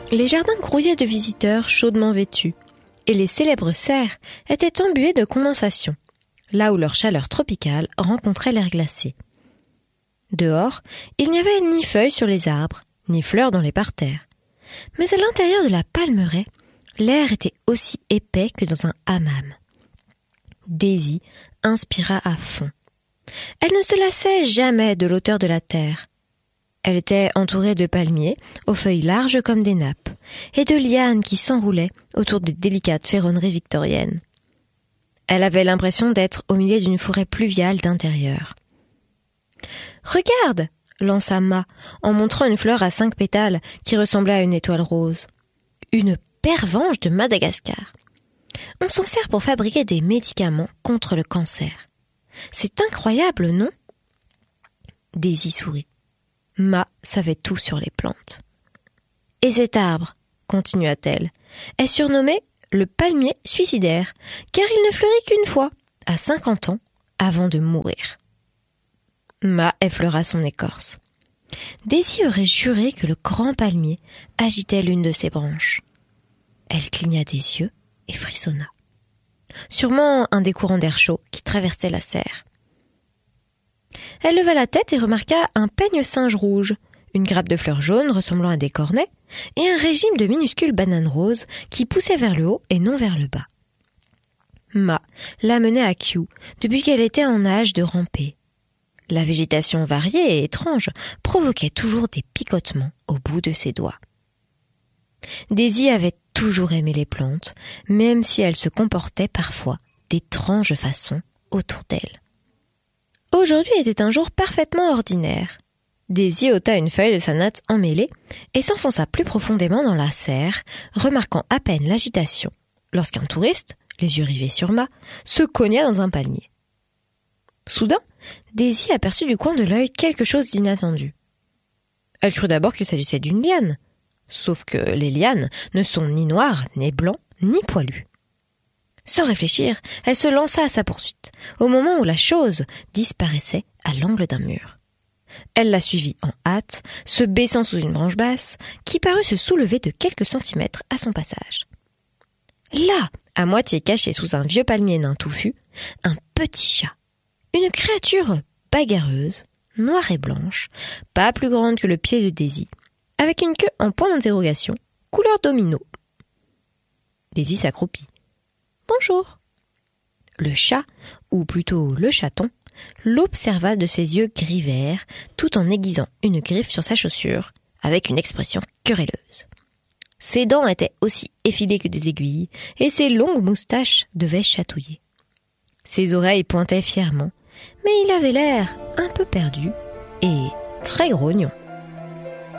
Les jardins grouillaient de visiteurs chaudement vêtus, et les célèbres serres étaient embuées de condensation, là où leur chaleur tropicale rencontrait l'air glacé. Dehors, il n'y avait ni feuilles sur les arbres, ni fleurs dans les parterres. Mais à l'intérieur de la palmeraie, l'air était aussi épais que dans un hammam. Daisy inspira à fond. Elle ne se lassait jamais de l'auteur de la terre. Elle était entourée de palmiers, aux feuilles larges comme des nappes, et de lianes qui s'enroulaient autour des délicates ferronneries victoriennes. Elle avait l'impression d'être au milieu d'une forêt pluviale d'intérieur. « Regarde !» lança Ma, en montrant une fleur à 5 pétales qui ressemblait à une étoile rose. « Une pervenche de Madagascar. On s'en sert pour fabriquer des médicaments contre le cancer. C'est incroyable, non ?» Daisy sourit. Ma savait tout sur les plantes. « Et cet arbre, continua-t-elle, est surnommé le palmier suicidaire, car il ne fleurit qu'une fois, à 50 ans, avant de mourir. » Ma effleura son écorce. Daisy aurait juré que le grand palmier agitait l'une de ses branches. Elle cligna des yeux et frissonna. Sûrement un des courants d'air chaud qui traversaient la serre. Elle leva la tête et remarqua un peigne singe rouge, une grappe de fleurs jaunes ressemblant à des cornets, et un régime de minuscules bananes roses qui poussaient vers le haut et non vers le bas. Ma la menait à Kew depuis qu'elle était en âge de ramper. La végétation variée et étrange provoquait toujours des picotements au bout de ses doigts. Daisy avait toujours aimé les plantes, même si elles se comportaient parfois d'étranges façons autour d'elle. Aujourd'hui était un jour parfaitement ordinaire. Daisy ôta une feuille de sa natte emmêlée et s'enfonça plus profondément dans la serre, remarquant à peine l'agitation, lorsqu'un touriste, les yeux rivés sur Ma, se cogna dans un palmier. Soudain, Daisy aperçut du coin de l'œil quelque chose d'inattendu. Elle crut d'abord qu'il s'agissait d'une liane, sauf que les lianes ne sont ni noires, ni blancs, ni poilues. Sans réfléchir, elle se lança à sa poursuite, au moment où la chose disparaissait à l'angle d'un mur. Elle la suivit en hâte, se baissant sous une branche basse, qui parut se soulever de quelques centimètres à son passage. Là, à moitié caché sous un vieux palmier nain touffu, un petit chat, une créature bagarreuse, noire et blanche, pas plus grande que le pied de Daisy, avec une queue en point d'interrogation, couleur domino. Daisy s'accroupit. « Bonjour !» Le chat, ou plutôt le chaton, l'observa de ses yeux gris-verts, tout en aiguisant une griffe sur sa chaussure, avec une expression querelleuse. Ses dents étaient aussi effilées que des aiguilles, et ses longues moustaches devaient chatouiller. Ses oreilles pointaient fièrement, mais il avait l'air un peu perdu et très grognon.